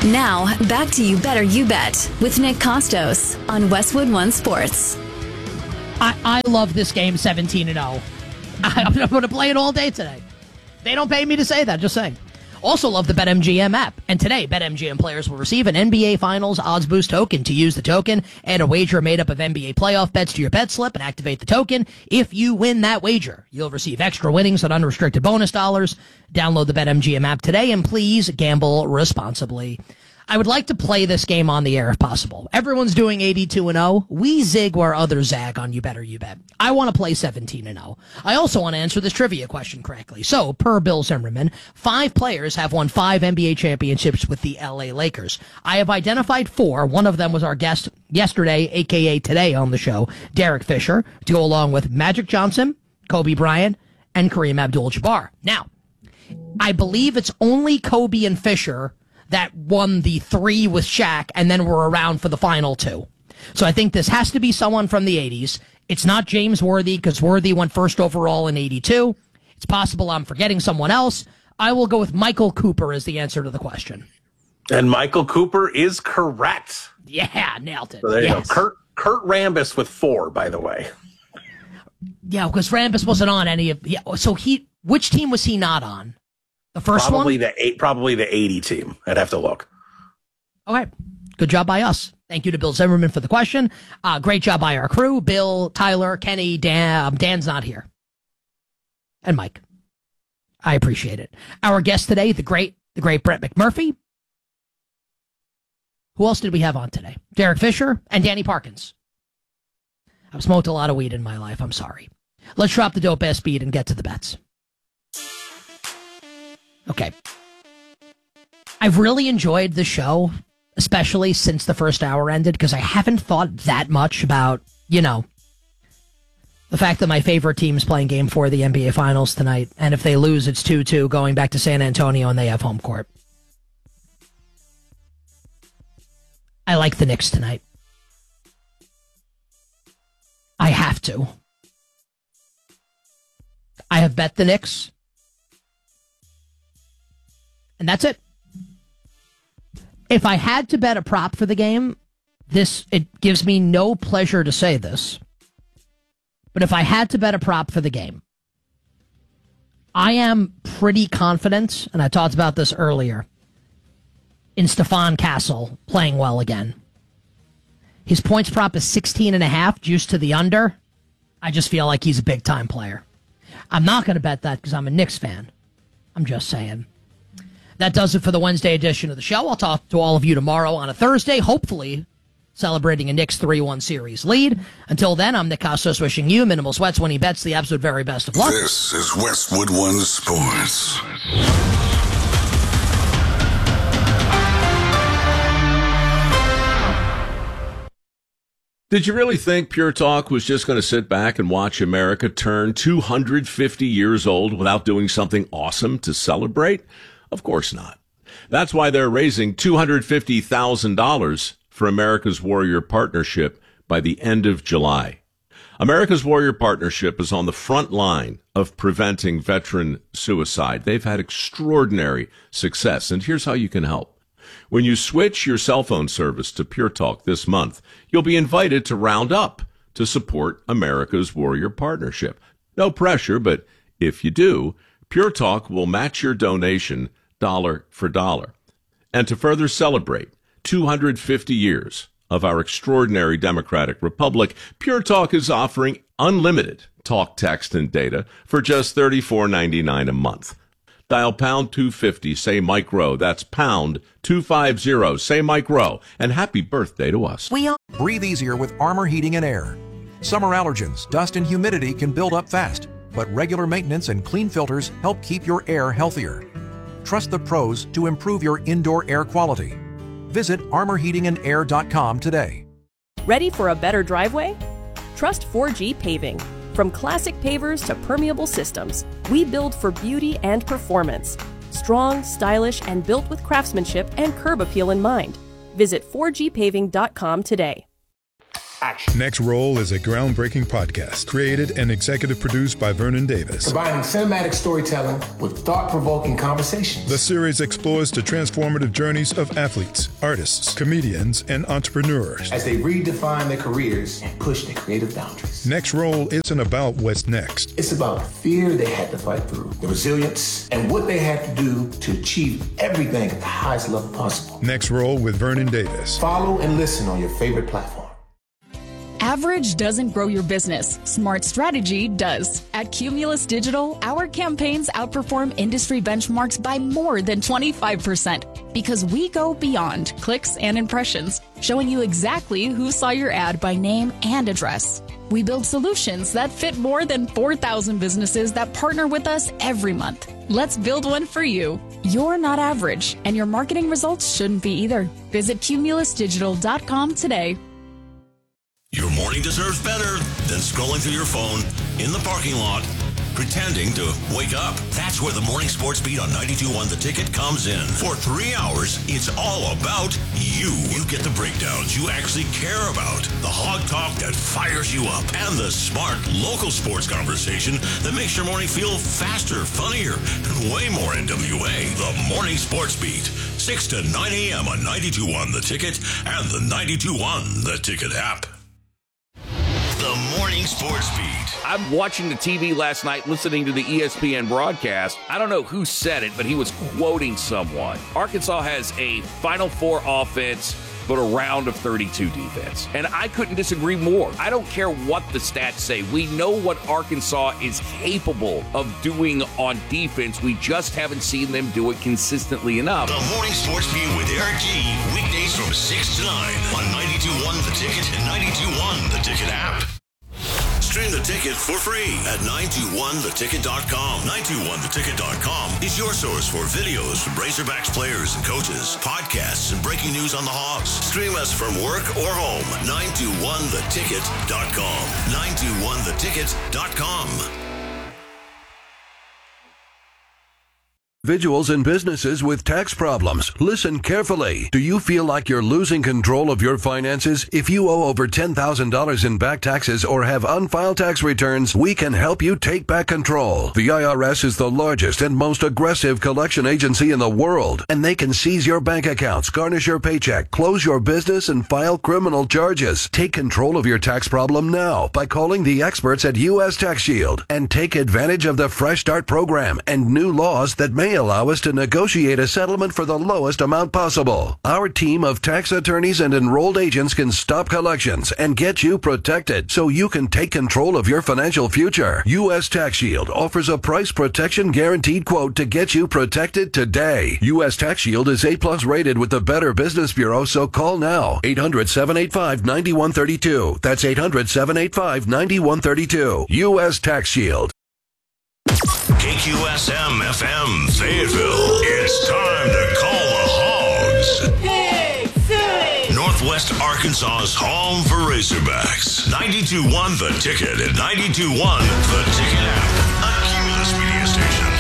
Now, back to You Better You Bet with Nick Costos on Westwood One Sports. I love this game 17-0. I'm going to play it all day today. They don't pay me to say that, just saying. Also love the BetMGM app. And today, BetMGM players will receive an NBA Finals Odds Boost token. To use the token, add a wager made up of NBA playoff bets to your bet slip and activate the token. If you win that wager, you'll receive extra winnings and unrestricted bonus dollars. Download the BetMGM app today and please gamble responsibly. I would like to play this game on the air if possible. Everyone's doing 82-0. We zig where others zag on You Better You Bet. I want to play 17-0. I also want to answer this trivia question correctly. So, per Bill Zimmerman, 5 players have won 5 NBA championships with the LA Lakers. I have identified 4. One of them was our guest yesterday, aka today on the show, Derek Fisher, to go along with Magic Johnson, Kobe Bryant, and Kareem Abdul-Jabbar. Now, I believe it's only Kobe and Fisher that won the 3 with Shaq and then were around for the final 2. So I think this has to be someone from the 80s. It's not James Worthy because Worthy went first overall in 82. It's possible I'm forgetting someone else. I will go with Michael Cooper as the answer to the question. And Michael Cooper is correct. Yeah, nailed it. So there you go. Kurt Rambis with 4, by the way. Yeah, because Rambis wasn't on any of. Yeah, so which team was he not on? The first probably one? Probably the 80 team. I'd have to look. Okay. Good job by us. Thank you to Bill Zimmerman for the question. Great job by our crew. Bill, Tyler, Kenny, Dan. Dan's not here. And Mike. I appreciate it. Our guest today, the great Brett McMurphy. Who else did we have on today? Derek Fisher and Danny Parkins. I've smoked a lot of weed in my life. I'm sorry. Let's drop the dope ass beat and get to the bets. Okay. I've really enjoyed the show, especially since the first hour ended, because I haven't thought that much about, the fact that my favorite team's playing Game 4 of the NBA Finals tonight, and if they lose, it's 2-2 going back to San Antonio and they have home court. I like the Knicks tonight. I have to. I have bet the Knicks. And that's it. If I had to bet a prop for the game, it gives me no pleasure to say this, but if I had to bet a prop for the game, I am pretty confident, and I talked about this earlier, in Stephon Castle playing well again. His points prop is 16.5, juiced to the under. I just feel like he's a big-time player. I'm not going to bet that because I'm a Knicks fan. I'm just saying. That does it for the Wednesday edition of the show. I'll talk to all of you tomorrow on a Thursday, hopefully celebrating a Knicks 3-1 series lead. Until then, I'm Nick Costos wishing you minimal sweats when he bets the absolute very best of luck. This is Westwood One Sports. Did you really think Pure Talk was just going to sit back and watch America turn 250 years old without doing something awesome to celebrate? Of course not. That's why they're raising $250,000 for America's Warrior Partnership by the end of July. America's Warrior Partnership is on the front line of preventing veteran suicide. They've had extraordinary success, and here's how you can help. When you switch your cell phone service to Pure Talk this month, you'll be invited to round up to support America's Warrior Partnership. No pressure, but if you do, Pure Talk will match your donation dollar for dollar. And to further celebrate 250 years of our extraordinary democratic republic, Pure Talk is offering unlimited talk, text, and data for just $34.99 a month. Dial pound 250, say Mike Rowe. That's pound 250, say Mike Rowe. And happy birthday to us. Breathe easier with Armor Heating and Air. Summer allergens, dust, and humidity can build up fast, but regular maintenance and clean filters help keep your air healthier. Trust the pros to improve your indoor air quality. Visit armorheatingandair.com today. Ready for a better driveway? Trust 4G Paving. From classic pavers to permeable systems, we build for beauty and performance. Strong, stylish, and built with craftsmanship and curb appeal in mind. Visit 4gpaving.com today. action. Next Roll is a groundbreaking podcast created and executive produced by Vernon Davis. Combining cinematic storytelling with thought-provoking conversations. The series explores the transformative journeys of athletes, artists, comedians, and entrepreneurs as they redefine their careers and push their creative boundaries. Next Roll isn't about what's next. It's about the fear they had to fight through, the resilience, and what they had to do to achieve everything at the highest level possible. Next Roll with Vernon Davis. Follow and listen on your favorite platform. Average doesn't grow your business. Smart strategy does. At Cumulus Digital, our campaigns outperform industry benchmarks by more than 25% because we go beyond clicks and impressions, showing you exactly who saw your ad by name and address. We build solutions that fit more than 4,000 businesses that partner with us every month. Let's build one for you. You're not average, and your marketing results shouldn't be either. Visit cumulusdigital.com today. Your morning deserves better than scrolling through your phone in the parking lot, pretending to wake up. That's where the Morning Sports Beat on 92.1 The Ticket comes in. For 3 hours, it's all about you. You get the breakdowns you actually care about, the hog talk that fires you up, and the smart local sports conversation that makes your morning feel faster, funnier, and way more NWA. The Morning Sports Beat, 6 to 9 a.m. on 92.1 The Ticket and the 92.1 The Ticket app. The Morning Sports Beat. I'm watching the TV last night, listening to the ESPN broadcast. I don't know who said it, but he was quoting someone. Arkansas has a Final Four offense, but a round of 32 defense. And I couldn't disagree more. I don't care what the stats say. We know what Arkansas is capable of doing on defense. We just haven't seen them do it consistently enough. The Morning Sports Beat with Eric G. Weekdays from 6 to 9 on 92.1 The Ticket and 92.1 The Ticket app. Stream The Ticket for free at 921theticket.com. 921theticket.com is your source for videos from Razorbacks players and coaches, podcasts, and breaking news on the Hogs. Stream us from work or home. 921theticket.com. 921theticket.com. Individuals and businesses with tax problems. Listen carefully. Do you feel like you're losing control of your finances? If you owe over $10,000 in back taxes or have unfiled tax returns, we can help you take back control. The IRS is the largest and most aggressive collection agency in the world, and they can seize your bank accounts, garnish your paycheck, close your business, and file criminal charges. Take control of your tax problem now by calling the experts at U.S. Tax Shield and take advantage of the Fresh Start program and new laws that may allow us to negotiate a settlement for the lowest amount possible. Our team of tax attorneys and enrolled agents can stop collections and get you protected so you can take control of your financial future. U.S. Tax Shield offers a price protection guaranteed quote to get you protected today. U.S. Tax Shield is A+ rated with the Better Business Bureau, so call now. 800-785-9132. That's 800-785-9132. U.S. Tax Shield. KQSM-FM Fayetteville. It's time to call the Hogs. Hey, Philly! Northwest Arkansas's home for Razorbacks. 92.1 The Ticket and 92.1 The Ticket app. A Cumulus media station.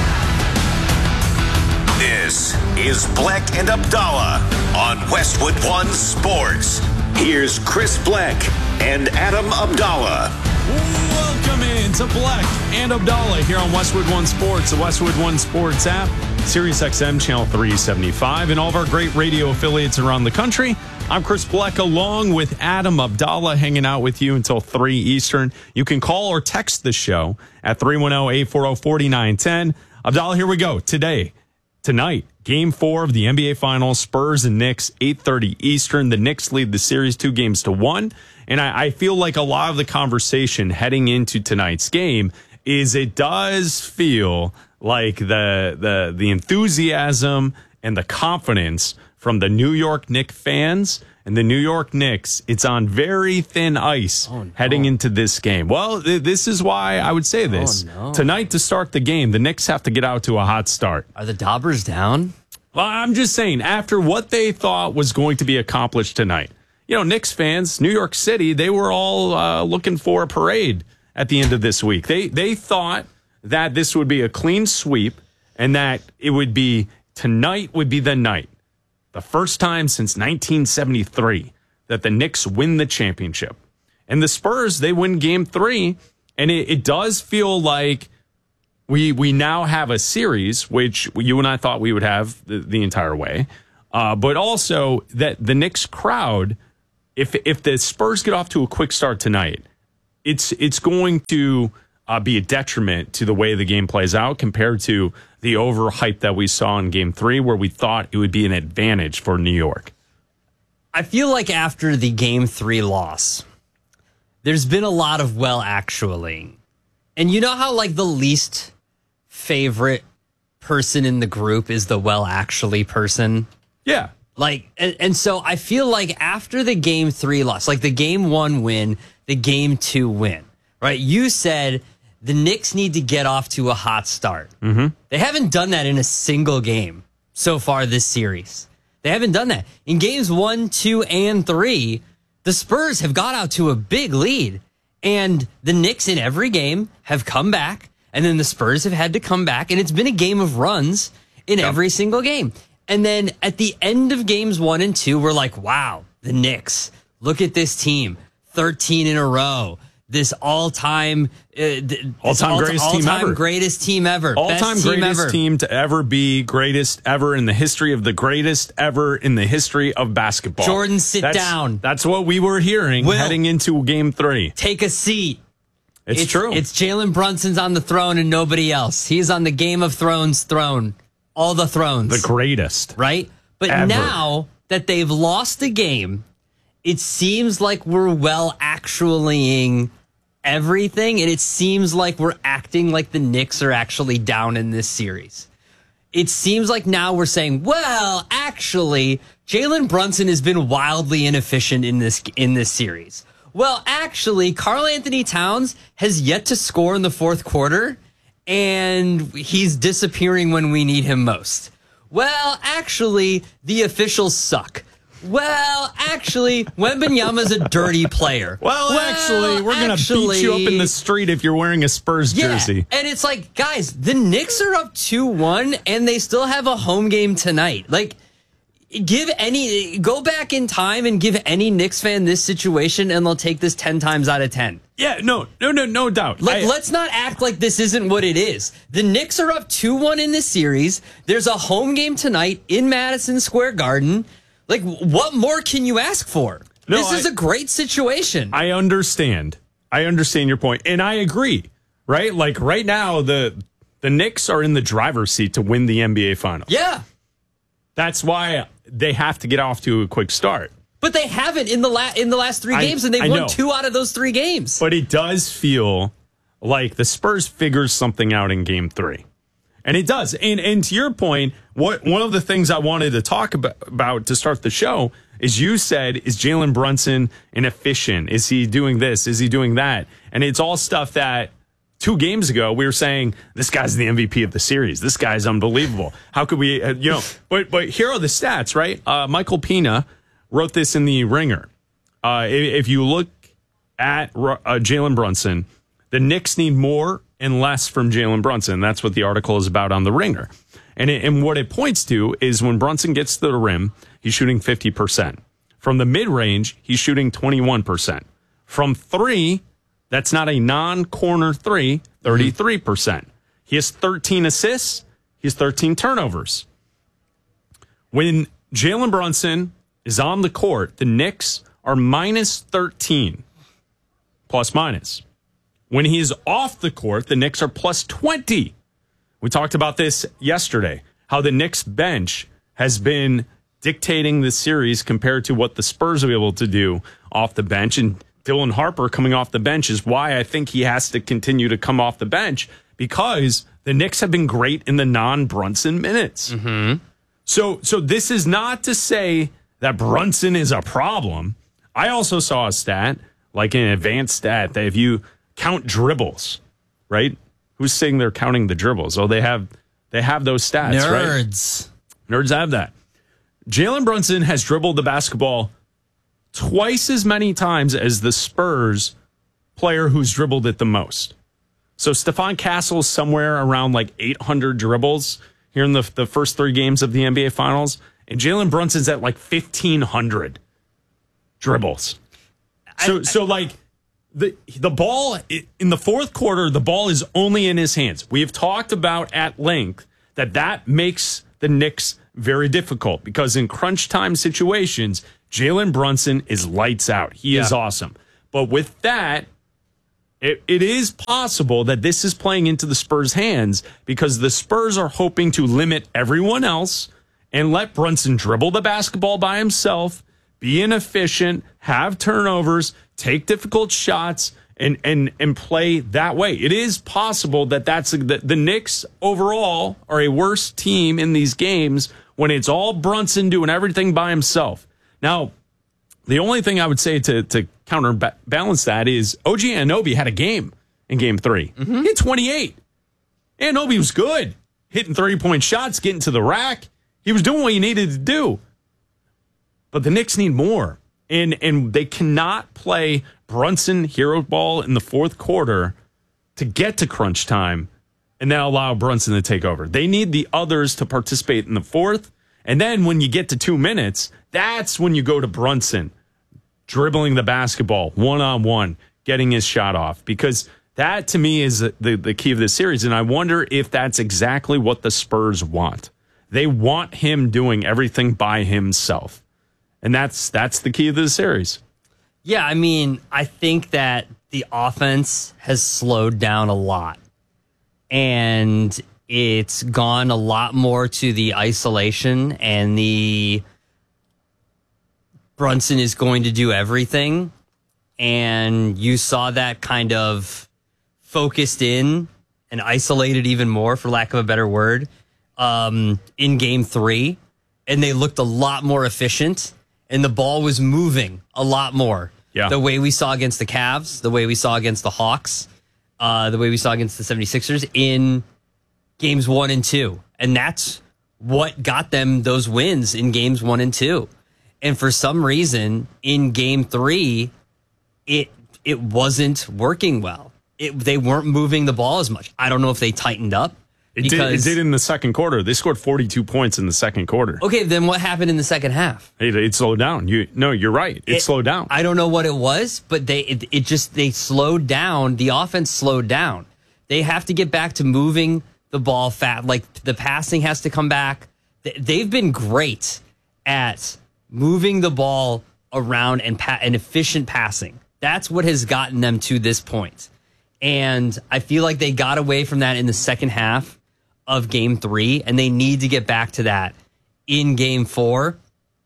This is Bleck and Abdallah on Westwood One Sports. Here's Chris Bleck and Adam Abdallah. Welcome in to Bleck and Abdallah here on Westwood One Sports, the Westwood One Sports app, Sirius XM Channel 375, and all of our great radio affiliates around the country. I'm Chris Bleck along with Adam Abdallah hanging out with you until 3 Eastern. You can call or text the show at 310-840-4910. Abdallah, here we go. Tonight, Game 4 of the NBA Finals, Spurs and Knicks, 8:30 Eastern. The Knicks lead the series 2-1. And I feel like a lot of the conversation heading into tonight's game is it does feel like the enthusiasm and the confidence from the New York Knicks fans and the New York Knicks, it's on very thin ice heading into this game. Well, this is why I would say this. Tonight to start the game, the Knicks have to get out to a hot start. Are the Daubers down? Well, I'm just saying, after what they thought was going to be accomplished tonight, you know, Knicks fans, New York City, they were all looking for a parade at the end of this week. They thought that this would be a clean sweep and that it would be tonight would be the night. The first time since 1973 that the Knicks win the championship. And the Spurs, they win game 3. And it does feel like we now have a series, which you and I thought we would have the entire way. But also that the Knicks crowd, if the Spurs get off to a quick start tonight, it's going to be a detriment to the way the game plays out compared to the overhype that we saw in game 3, where we thought it would be an advantage for New York. I feel like after the game 3 loss, there's been a lot of actually. And you know how like the least favorite person in the group is the actually person? Yeah. Like, and so I feel like after the game 3 loss, like the game 1 win, the game 2 win, right? You said the Knicks need to get off to a hot start. Mm-hmm. They haven't done that in a single game so far this series. They haven't done that. In games 1, 2, and 3, the Spurs have got out to a big lead. And the Knicks in every game have come back. And then the Spurs have had to come back. And it's been a game of runs in every single game. And then at the end of games 1 and 2, we're like, wow, the Knicks, look at this team. 13 in a row. This all-time greatest team ever. All-time greatest team to ever be greatest ever in the history of the greatest ever in the history of basketball. Jordan, sit down. That's what we were hearing heading into game 3. Take a seat. It's true. It's Jalen Brunson's on the throne and nobody else. He's on the Game of Thrones throne. All the thrones. The greatest. Right? But ever. Now that they've lost the game, it seems like we're actuallying everything, and it seems like we're acting like the Knicks are actually down in this series. It seems like now we're saying, well, actually, Jalen Brunson has been wildly inefficient in this series. Well, actually, Karl Anthony Towns has yet to score in the fourth quarter, and he's disappearing when we need him most. Well, actually, the officials suck. Well, actually, Wembanyama's a dirty player. Well, actually, we're going to beat you up in the street if you're wearing a Spurs jersey. And it's like, guys, the Knicks are up 2-1, and they still have a home game tonight. Like, go back in time and give any Knicks fan this situation, and they'll take this 10 times out of 10. Yeah, no doubt. Let's not act like this isn't what it is. The Knicks are up 2-1 in this series. There's a home game tonight in Madison Square Garden. Like, what more can you ask for? This is a great situation. I understand your point, and I agree. Right? Like, right now, the Knicks are in the driver's seat to win the NBA Finals. Yeah. That's why they have to get off to a quick start. But they haven't in the last 3 games, and they've won 2 out of those 3 games. But it does feel like the Spurs figures something out in game 3. And it does. And to your point, one of the things I wanted to talk about to start the show is you said, is Jalen Brunson inefficient? Is he doing this? Is he doing that? And it's all stuff that 2 games ago we were saying, this guy's the MVP of the series. This guy's unbelievable. How could we, but here are the stats, right? Michael Pina wrote this in the Ringer. If you look at Jalen Brunson, the Knicks need more and less from Jalen Brunson. That's what the article is about on the Ringer. And what it points to is when Brunson gets to the rim, he's shooting 50%. From the mid-range, he's shooting 21%. From 3, that's not a non-corner 3, 33%. He has 13 assists. He has 13 turnovers. When Jalen Brunson is on the court, the Knicks are minus 13, plus minus. When he's off the court, the Knicks are plus 20. We talked about this yesterday, how the Knicks bench has been dictating the series compared to what the Spurs will be able to do off the bench. And Dylan Harper coming off the bench is why I think he has to continue to come off the bench, because the Knicks have been great in the non-Brunson minutes. Mm-hmm. So this is not to say that Brunson is a problem. I also saw a stat, like an advanced stat, that if you count dribbles, right? Who's saying they're counting the dribbles? Oh, they have those stats, Nerds. Right? Nerds have that. Jalen Brunson has dribbled the basketball twice as many times as the Spurs player who's dribbled it the most. So Stephon Castle's somewhere around like 800 dribbles here in the first 3 games of the NBA Finals, and Jalen Brunson's at like 1,500 dribbles. So like the ball in the fourth quarter, the ball is only in his hands. We have talked about at length that makes the Knicks very difficult because in crunch time situations, Jalen Brunson is lights out. He is awesome. But with that, it is possible that this is playing into the Spurs' hands because the Spurs are hoping to limit everyone else and let Brunson dribble the basketball by himself, be inefficient, have turnovers, take difficult shots, and play that way. It is possible that the Knicks overall are a worse team in these games when it's all Brunson doing everything by himself. Now, the only thing I would say to counterbalance that is OG Anunoby had a game in Game 3. He had 28. Anunoby was good, hitting 30-point shots, getting to the rack. He was doing what he needed to do. But the Knicks need more. And they cannot play Brunson hero ball in the fourth quarter to get to crunch time and then allow Brunson to take over. They need the others to participate in the fourth. And then when you get to 2 minutes, that's when you go to Brunson dribbling the basketball one-on-one, getting his shot off. Because that, to me, is the key of this series. And I wonder if that's exactly what the Spurs want. They want him doing everything by himself. And that's the key of the series. Yeah, I mean, I think that the offense has slowed down a lot. And it's gone a lot more to the isolation and the Brunson is going to do everything. And you saw that kind of focused in and isolated even more, for lack of a better word, in Game 3. And they looked a lot more efficient. And the ball was moving a lot more. Yeah. The way we saw against the Cavs, the way we saw against the Hawks, the way we saw against the 76ers in Games 1 and 2. And that's what got them those wins in Games 1 and 2. And for some reason, in Game 3, it wasn't working well. They weren't moving the ball as much. I don't know if they tightened up. It did in the second quarter. They scored 42 points in the second quarter. Okay, then what happened in the second half? It slowed down. You're right. It slowed down. I don't know what it was, but they slowed down. The offense slowed down. They have to get back to moving the ball fast. Like the passing has to come back. They've been great at moving the ball around and efficient passing. That's what has gotten them to this point. And I feel like they got away from that in the second half of Game 3, and they need to get back to that in Game 4.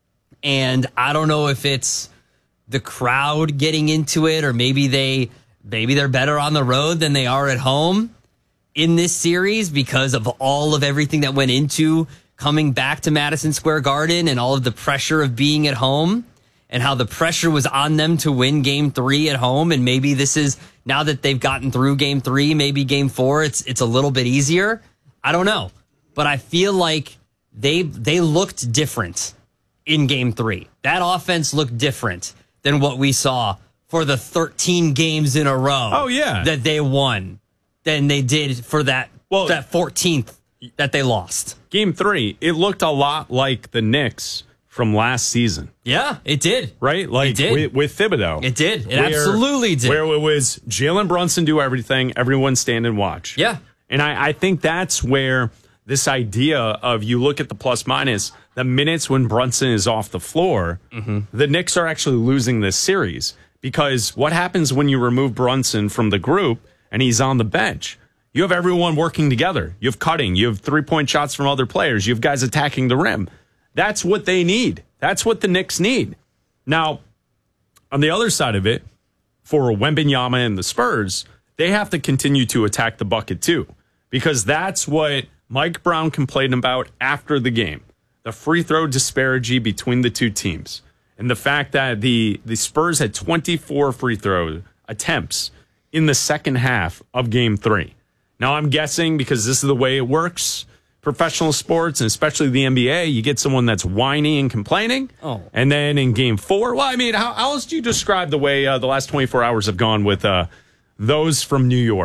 And I don't know if it's the crowd getting into it, or maybe they're better on the road than they are at home in this series because of all of everything that went into coming back to Madison Square Garden and all of the pressure of being at home and how the pressure was on them to win Game 3 at home. And maybe this is, now that they've gotten through Game 3, maybe Game 4, it's a little bit easier. I don't know. But I feel like they looked different in Game 3. That offense looked different than what we saw for the 13 games in a row that they won than they did for that 14th that they lost. Game 3, it looked a lot like the Knicks from last season. Yeah, it did. Right? Like it did. With Thibodeau. It did. It absolutely did. Where it was Jalen Brunson do everything, everyone stand and watch. Yeah. And I think that's where this idea of you look at the plus minus, the minutes when Brunson is off the floor, the Knicks are actually losing this series. Because what happens when you remove Brunson from the group and he's on the bench? You have everyone working together. You have cutting. You have 3-point shots from other players. You have guys attacking the rim. That's what they need. That's what the Knicks need. Now, on the other side of it, for Wembanyama and the Spurs, they have to continue to attack the bucket too. Because that's what Mike Brown complained about after the game. The free throw disparity between the two teams. And the fact that the Spurs had 24 free throw attempts in the second half of Game 3. Now, I'm guessing because this is the way it works, professional sports, and especially the NBA, you get someone that's whiny and complaining. Oh. And then in Game 4, well, I mean, how else do you describe the way the last 24 hours have gone with those from New York?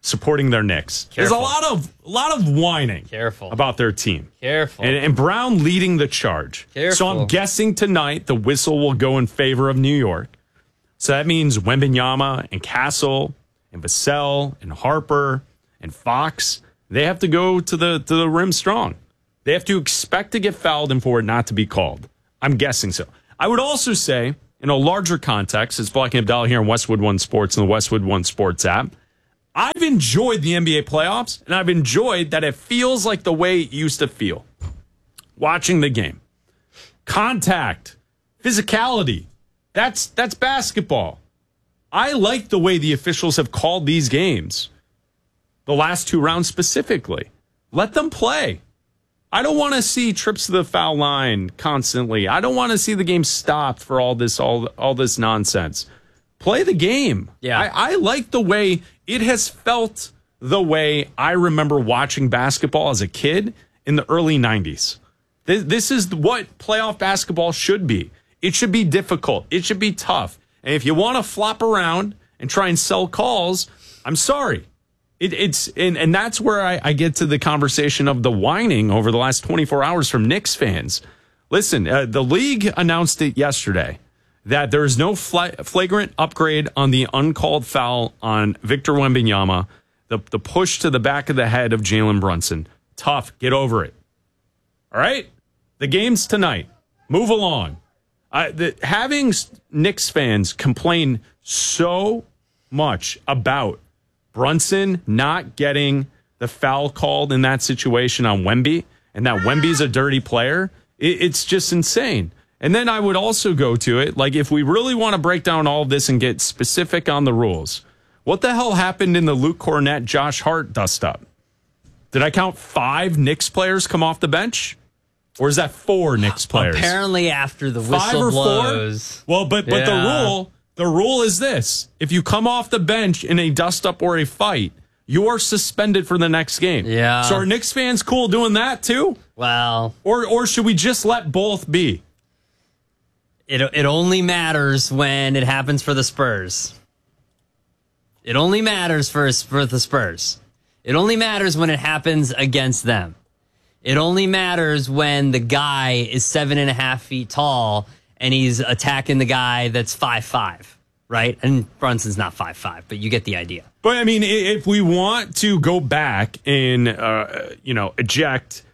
supporting their Knicks. Careful. There's a lot of whining about their team. Careful. And Brown leading the charge. Careful. So I'm guessing tonight the whistle will go in favor of New York. So that means Wembanyama and Castle and Vassell and Harper and Fox, they have to go to the rim strong. They have to expect to get fouled and for it not to be called. I'm guessing so. I would also say, in a larger context, it's Black and Abdallah here on Westwood One Sports and the Westwood One Sports app. I've enjoyed the NBA playoffs, and I've enjoyed that it feels like the way it used to feel. Watching the game. Contact. Physicality. That's basketball. I like the way the officials have called these games. The last 2 rounds specifically. Let them play. I don't want to see trips to the foul line constantly. I don't want to see the game stopped for all this nonsense. Play the game. Yeah. I like the way it has felt the way I remember watching basketball as a kid in the early 90s. This is what playoff basketball should be. It should be difficult. It should be tough. And if you want to flop around and try and sell calls, I'm sorry. And that's where I get to the conversation of the whining over the last 24 hours from Knicks fans. Listen, the league announced it yesterday that there is no flagrant upgrade on the uncalled foul on Victor Wembanyama, the push to the back of the head of Jalen Brunson. Tough. Get over it. All right? The game's tonight. Move along. Having Knicks fans complain so much about Brunson not getting the foul called in that situation on Wemby, and that Wemby's a dirty player, it's just insane. And then I would also go to it, like if we really want to break down all of this and get specific on the rules, what the hell happened in the Luke Cornett, Josh Hart dust-up? Did I count 5 Knicks players come off the bench? Or is that 4 Knicks players? Apparently after the whistle 5 or 4? blows. Well, but the rule is this. If you come off the bench in a dust-up or a fight, you are suspended for the next game. Yeah. So are Knicks fans cool doing that too? Well. Or should we just let both be? It only matters when it happens for the Spurs. It only matters for the Spurs. It only matters when it happens against them. It only matters when the guy is 7.5 feet tall and he's attacking the guy that's 5'5", right? And Brunson's not 5'5", but you get the idea. But I mean, if we want to go back and eject,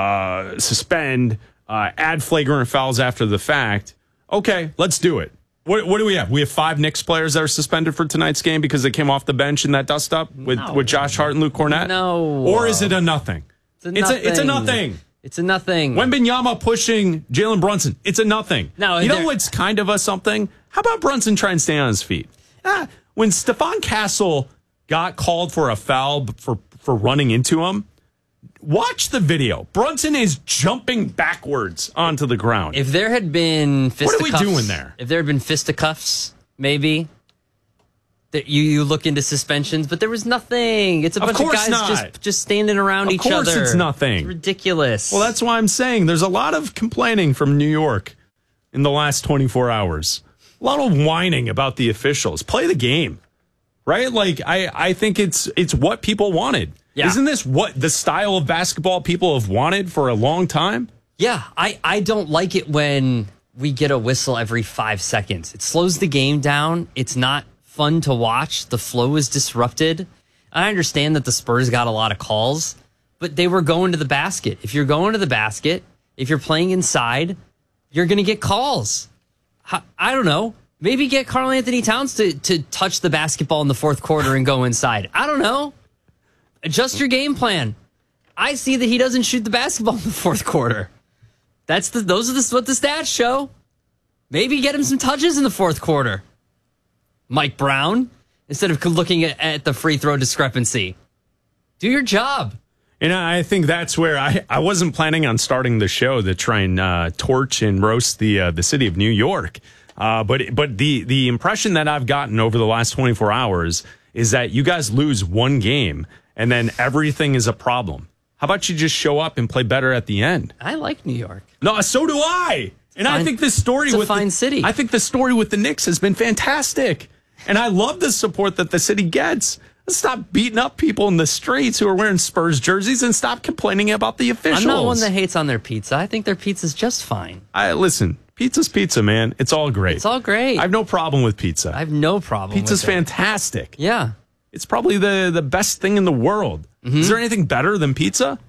suspend, add flagrant fouls after the fact, okay, let's do it. What do we have? We have 5 Knicks players that are suspended for tonight's game because they came off the bench in that dust up with Josh Hart and Luke Cornett. No, or is it a nothing? It's a nothing. It's a nothing. Wembanyama pushing Jalen Brunson. It's a nothing. No, you know what's kind of a something? How about Brunson try and stay on his feet? When Stephon Castle got called for a foul for running into him, watch the video. Brunson is jumping backwards onto the ground. If there had been fisticuffs, what are we doing there? If there had been fisticuffs, maybe that you look into suspensions, but there was nothing. It's a bunch of guys just standing around each other. Of course it's nothing. It's ridiculous. Well, that's why I'm saying there's a lot of complaining from New York in the last 24 hours. A lot of whining about the officials. Play the game, right? Like, I think it's what people wanted. Yeah. Isn't this what the style of basketball people have wanted for a long time? Yeah, I don't like it when we get a whistle every 5 seconds. It slows the game down. It's not fun to watch. The flow is disrupted. I understand that the Spurs got a lot of calls, but they were going to the basket. If you're going to the basket, if you're playing inside, you're going to get calls. I don't know. Maybe get Karl Anthony Towns to touch the basketball in the fourth quarter and go inside. I don't know. Adjust your game plan. I see that he doesn't shoot the basketball in the fourth quarter. Those are what the stats show. Maybe get him some touches in the fourth quarter. Mike Brown, instead of looking at the free throw discrepancy. Do your job. And I think that's where I wasn't planning on starting the show to try and torch and roast the city of New York. But the impression that I've gotten over the last 24 hours is that you guys lose one game and then everything is a problem. How about you just show up and play better at the end? I like New York. No, so do I. And I think this story with fine city. I think the story with the Knicks has been fantastic. And I love the support that the city gets. Let's stop beating up people in the streets who are wearing Spurs jerseys and stop complaining about the officials. I'm not one that hates on their pizza. I think their pizza's just fine. Listen, pizza's pizza, man. It's all great. It's all great. I have no problem with pizza. I have no problem Pizza's with it. fantastic. Yeah. It's probably the best thing in the world. Mm-hmm. Is there anything better than pizza?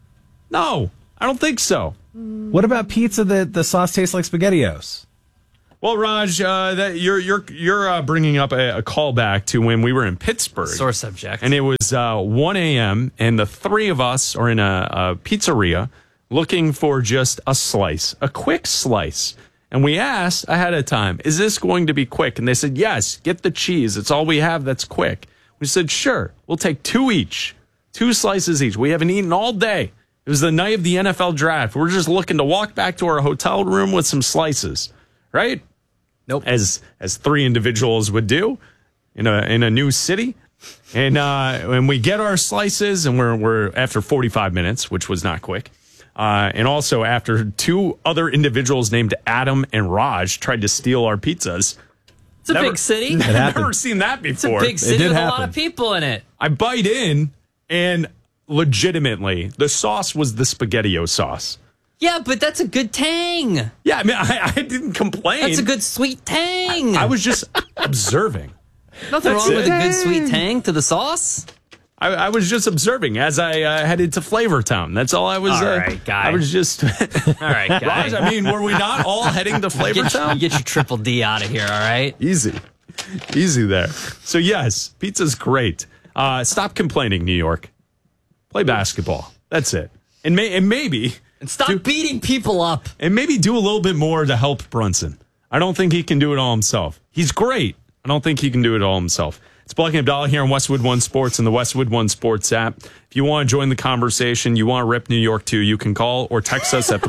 No, I don't think so. What about pizza that the sauce tastes like SpaghettiOs? Well, Raj, that you're bringing up a callback to when we were in Pittsburgh. Sore subject. And it was 1 a.m. and the three of us are in a pizzeria looking for just a slice, a quick slice. And we asked ahead of time, is this going to be quick? And they said, yes, get the cheese. It's all we have that's quick. We said, sure, we'll take 2 each, 2 slices each. We haven't eaten all day. It was the night of the NFL draft. We're just looking to walk back to our hotel room with some slices, right? Nope. As 3 individuals would do in a new city. And when we get our slices, and we're after 45 minutes, which was not quick. And also after 2 other individuals named Adam and Raj tried to steal our pizzas. It's a big city. Never seen that before. It's a big city with a lot of people in it. I bite in, and legitimately, the sauce was the SpaghettiO sauce. Yeah, but that's a good tang. Yeah, I mean, I didn't complain. That's a good sweet tang. I was just observing. Nothing wrong with a good sweet tang to the sauce. I was just observing as I headed to Flavortown. That's all I was. All right, guy. I was just. All right, guy. Raj, I mean, were we not all heading to Flavortown? Get your triple D out of here, all right? Easy there. So yes, pizza's great. Stop complaining, New York. Play basketball. That's it. And maybe. And stop beating people up. And maybe do a little bit more to help Brunson. I don't think he can do it all himself. He's great. I don't think he can do it all himself. It's Black and Abdallah here on Westwood One Sports and the Westwood One Sports app. If you want to join the conversation, you want to rip New York too, you can call or text us at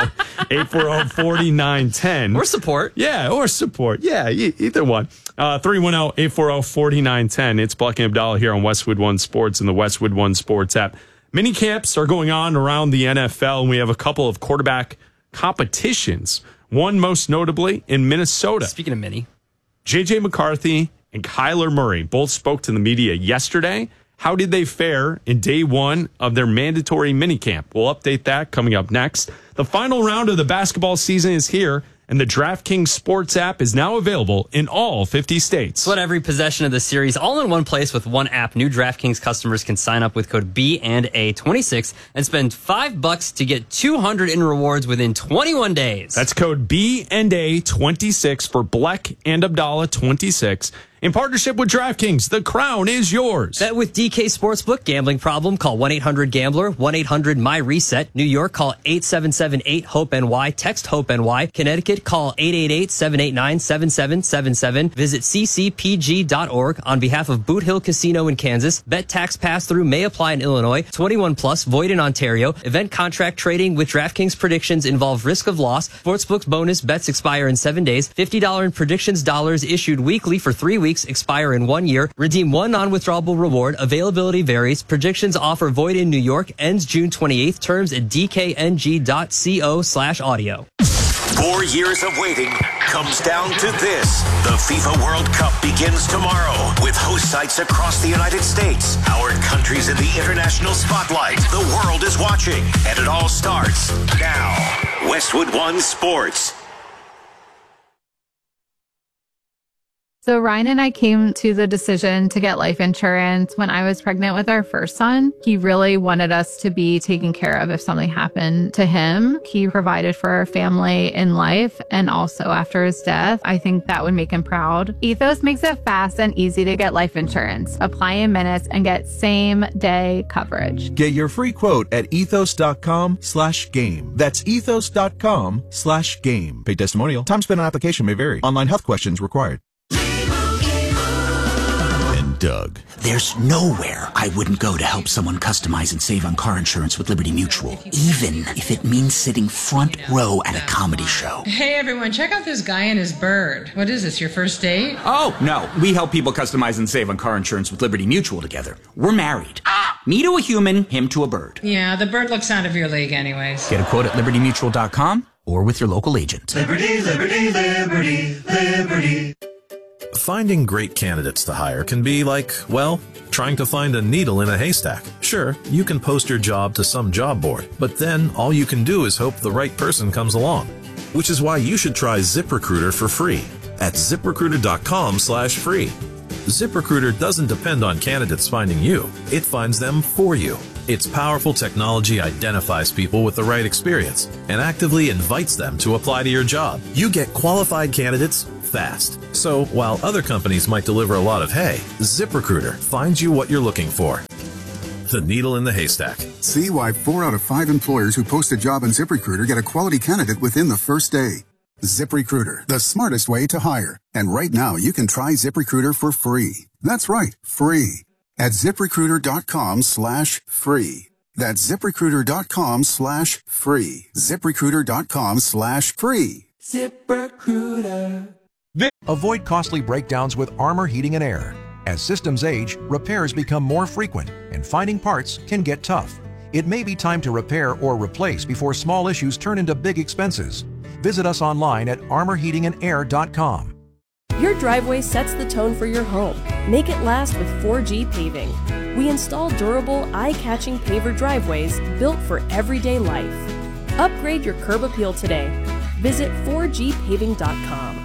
310-840-4910. Or support. Yeah, or support. Yeah, either one. 310-840-4910. It's Black and Abdallah here on Westwood One Sports and the Westwood One Sports app. Mini camps are going on around the NFL, and we have a couple of quarterback competitions. One most notably in Minnesota. Speaking of mini. J.J. McCarthy and Kyler Murray both spoke to the media yesterday. How did they fare in day 1 of their mandatory minicamp? We'll update that coming up next. The final round of the basketball season is here, and the DraftKings Sports app is now available in all 50 states. Split every possession of the series all in one place with one app. New DraftKings customers can sign up with code B&A26 and spend $5 to get $200 in rewards within 21 days. That's code B&A26 for Bleck and Abdallah 26. In partnership with DraftKings, the crown is yours. Bet with DK Sportsbook. Gambling problem? Call 1-800-GAMBLER, 1-800-MY-RESET. New York, call 877-8-HOPE-NY. Text HOPE-NY. Connecticut, call 888-789-7777. Visit ccpg.org. On behalf of Boot Hill Casino in Kansas, bet tax pass-through may apply in Illinois. 21 plus, void in Ontario. Event contract trading with DraftKings predictions involve risk of loss. Sportsbook's bonus bets expire in 7 days. $50 in predictions dollars issued weekly for 3 weeks. Expire in 1 year. Redeem one non-withdrawable reward. Availability varies. Predictions offer void in New York. Ends June 28th. Terms at dkng.co/audio. 4 years of waiting comes down to this. The FIFA World Cup begins tomorrow with host sites across the United States. Our country's in the international spotlight. The world is watching, and it all starts now. Westwood One Sports. So Ryan and I came to the decision to get life insurance when I was pregnant with our first son. He really wanted us to be taken care of if something happened to him. He provided for our family in life and also after his death. I think that would make him proud. Ethos makes it fast and easy to get life insurance. Apply in minutes and get same-day coverage. Get your free quote at ethos.com/game. That's ethos.com/game. Paid testimonial. Time spent on application may vary. Online health questions required. Doug. There's nowhere I wouldn't go to help someone customize and save on car insurance with Liberty Mutual, even if it means sitting front row at a comedy show. Hey everyone, check out this guy and his bird. What is this, your first date? Oh, no. We help people customize and save on car insurance with Liberty Mutual together. We're married. Me to a human, him to a bird. Yeah, the bird looks out of your league anyways. Get a quote at libertymutual.com or with your local agent. Liberty, liberty, liberty, liberty. Finding great candidates to hire can be like, well, trying to find a needle in a haystack. Sure, you can post your job to some job board, but then all you can do is hope the right person comes along. Which is why you should try ZipRecruiter for free at ZipRecruiter.com/free. ZipRecruiter doesn't depend on candidates finding you. It finds them for you. Its powerful technology identifies people with the right experience and actively invites them to apply to your job. You get qualified candidates fast. So while other companies might deliver a lot of hay, ZipRecruiter finds you what you're looking for. The needle in the haystack. See why 4 out of 5 employers who post a job on ZipRecruiter get a quality candidate within the first day. ZipRecruiter, the smartest way to hire. And right now, you can try ZipRecruiter for free. That's right, free. At ZipRecruiter.com/free. That's ZipRecruiter.com/free. ZipRecruiter.com/free. ZipRecruiter. Avoid costly breakdowns with Armor Heating and Air. As systems age, repairs become more frequent, and finding parts can get tough. It may be time to repair or replace before small issues turn into big expenses. Visit us online at armorheatingandair.com. Your driveway sets the tone for your home. Make it last with 4G Paving. We install durable, eye-catching paver driveways built for everyday life. Upgrade your curb appeal today. Visit 4gpaving.com.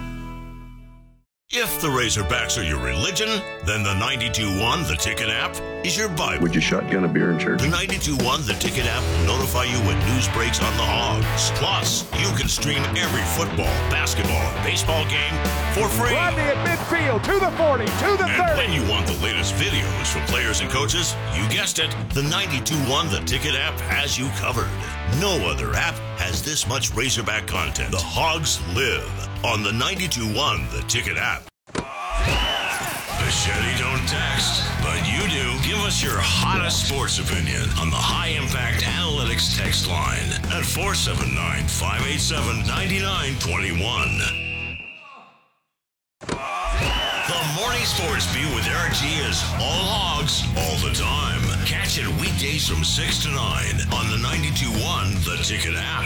If the Razorbacks are your religion, then the 92.1 The Ticket app is your Bible. Would you shotgun a beer in church? The 92.1 The Ticket app will notify you when news breaks on the Hogs. Plus, you can stream every football, basketball, and baseball game for free. Rodney at midfield, to the 40, to the 30. And when you want the latest videos from players and coaches, you guessed it, the 92.1 The Ticket app has you covered. No other app has this much Razorback content. The Hogs live on the 92.1 The Ticket app. Machete don't text, but you do. Give us your hottest sports opinion on the High Impact Analytics text line at 479-587-9921. The Morning Sports Beat with Eric G is all Hogs, all the time. Catch it weekdays from 6 to 9 on the 92.1 The Ticket app.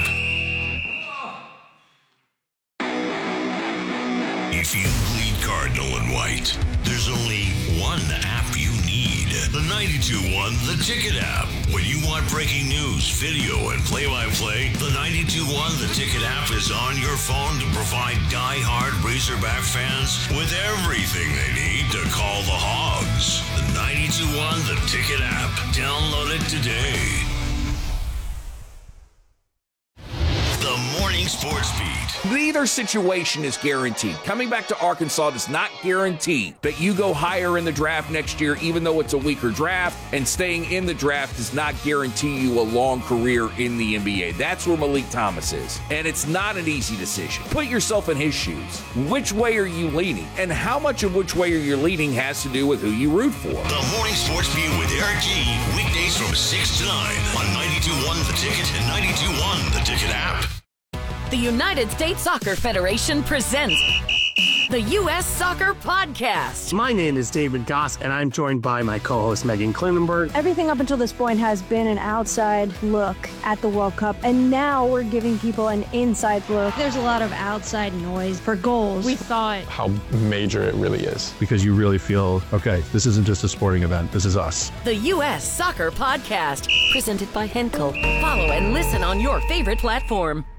If you bleed Cardinal and White, there's only one app you need. The 92.1 The Ticket app. When you want breaking news, video, and play-by-play, the 92.1 The Ticket app is on your phone to provide die-hard Razorback fans with everything they need to call the Hogs. The 92.1 The Ticket app. Download it today. The Morning Sports Beat. Neither situation is guaranteed. Coming back to Arkansas does not guarantee that you go higher in the draft next year, even though it's a weaker draft, and staying in the draft does not guarantee you a long career in the NBA. That's where Malik Thomas is, and it's not an easy decision. Put yourself in his shoes. Which way are you leaning? And how much of which way you're leaning has to do with who you root for. The Morning Sports Beat with Eric G. Weekdays from 6 to 9 on 92.1 The Ticket and 92.1 The Ticket app. The United States Soccer Federation presents the U.S. Soccer Podcast. My name is David Goss, and I'm joined by my co-host Megan Klinenberg. Everything up until this point has been an outside look at the World Cup, and now we're giving people an inside look. There's a lot of outside noise for goals. We thought How major it really is. Because you really feel, okay, this isn't just a sporting event, this is us. The U.S. Soccer Podcast, presented by Henkel. Follow and listen on your favorite platform.